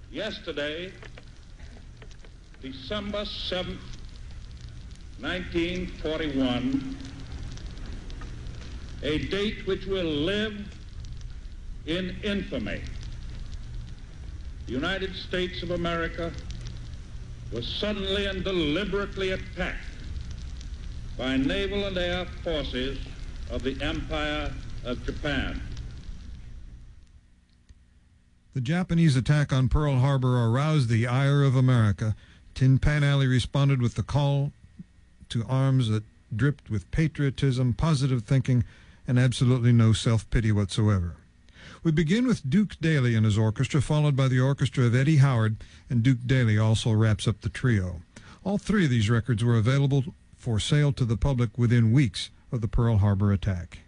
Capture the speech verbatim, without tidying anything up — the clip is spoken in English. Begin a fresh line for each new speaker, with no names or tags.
Yesterday, December seventh, nineteen forty-one, a date which will live in infamy, the United States of America was suddenly and deliberately attacked by naval and air forces of the Empire of Japan.
The Japanese attack on Pearl Harbor aroused the ire of America. Tin Pan Alley responded with the call to arms that dripped with patriotism, positive thinking, and absolutely no self-pity whatsoever. We begin with Duke Daly and his orchestra, followed by the orchestra of Eddie Howard, and Duke Daly also wraps up the trio. All three of these records were available for sale to the public within weeks of the Pearl Harbor attack.